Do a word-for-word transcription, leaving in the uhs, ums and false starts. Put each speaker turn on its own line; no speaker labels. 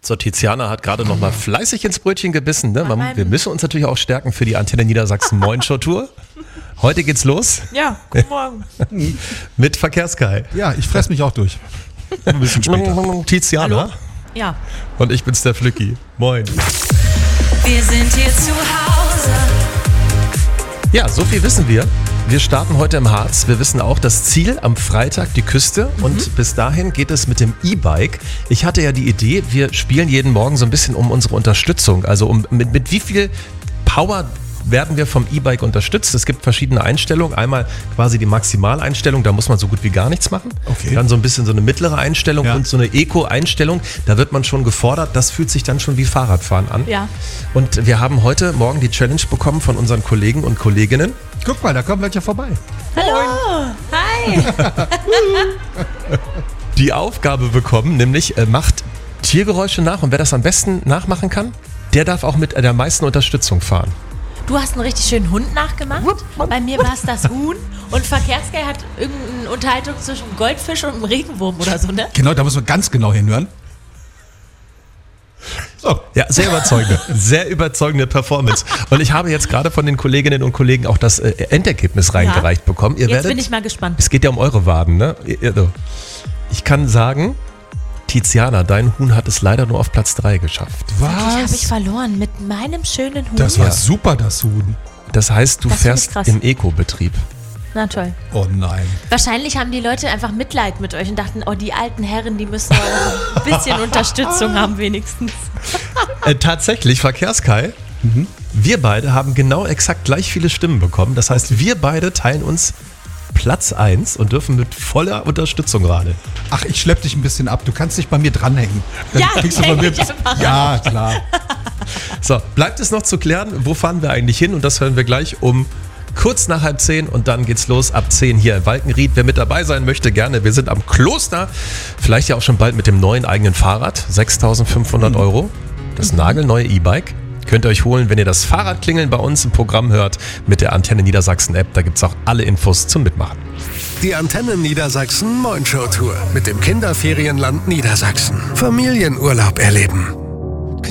So, Tiziana hat gerade noch mal fleißig ins Brötchen gebissen. Ne? Man, wir müssen uns natürlich auch stärken für die Antenne Niedersachsen Moin Show Tour. Heute geht's los.
Ja, guten Morgen.
Mit Verkehrskai.
Ja, ich fress mich auch durch. Ein bisschen später.
Tiziana.
Hallo? Ja.
Und ich bin's, der Flücki. Moin.
Wir sind hier zu Hause.
Ja, so viel wissen wir. Wir starten heute im Harz. Wir wissen auch das Ziel am Freitag, die Küste. Und mhm. bis dahin geht es mit dem E-Bike. Ich hatte ja die Idee, wir spielen jeden Morgen so ein bisschen um unsere Unterstützung. Also um, mit, mit wie viel Power werden wir vom E-Bike unterstützt. Es gibt verschiedene Einstellungen. Einmal quasi die Maximaleinstellung, da muss man so gut wie gar nichts machen.
Okay.
Dann so ein bisschen so eine mittlere Einstellung ja. und so eine Eco-Einstellung. Da wird man schon gefordert. Das fühlt sich dann schon wie Fahrradfahren an.
Ja.
Und wir haben heute Morgen die Challenge bekommen von unseren Kollegen und Kolleginnen.
Guck mal, da kommen welche vorbei.
Hallo. Hi.
Die Aufgabe bekommen, nämlich äh, macht Tiergeräusche nach. Und wer das am besten nachmachen kann, der darf auch mit der meisten Unterstützung fahren.
Du hast einen richtig schönen Hund nachgemacht. Bei mir war es das Huhn. Und Verkehrskai hat irgendeine Unterhaltung zwischen einem Goldfisch und einem Regenwurm oder so, ne?
Genau, da muss man ganz genau hinhören.
So. Ja, sehr überzeugende, sehr überzeugende Performance. Und ich habe jetzt gerade von den Kolleginnen und Kollegen auch das äh, Endergebnis reingereicht
ja.
bekommen. Ihr
jetzt
werdet,
bin ich mal gespannt.
Es geht ja um eure Waden, ne? Ich kann sagen, Tiziana, dein Huhn hat es leider nur auf Platz drei geschafft.
Was?
Ich habe ich verloren mit meinem schönen Huhn.
Das war
Ja.
super, das Huhn.
Das heißt, du
Das finde ich
fährst
krass.
im Eco-Betrieb.
Na toll.
Oh nein.
Wahrscheinlich haben die Leute einfach Mitleid mit euch und dachten, oh, die alten Herren, die müssen auch ein bisschen Unterstützung haben wenigstens.
Äh, tatsächlich, Verkehrskai, mhm. wir beide haben genau exakt gleich viele Stimmen bekommen. Das heißt, wir beide teilen uns Platz eins und dürfen mit voller Unterstützung radeln.
Ach, ich schlepp dich ein bisschen ab. Du kannst dich bei mir dranhängen. Dann
Ja,
kriegst
ich
du von
häng
mir-
dich einfach
Ja, klar.
So, bleibt es noch zu klären, wo fahren wir eigentlich hin? Und das hören wir gleich um kurz nach halb zehn und dann geht's los ab zehn hier in Walkenried. Wer mit dabei sein möchte, gerne. Wir sind am Kloster. Vielleicht ja auch schon bald mit dem neuen eigenen Fahrrad. sechstausendfünfhundert
Mhm.
Euro. Das nagelneue E-Bike. Könnt ihr euch holen, wenn ihr das Fahrradklingeln bei uns im Programm hört mit der Antenne Niedersachsen App. Da gibt's auch alle Infos zum Mitmachen.
Die Antenne Niedersachsen Moin Show Tour mit dem Kinderferienland Niedersachsen. Familienurlaub erleben.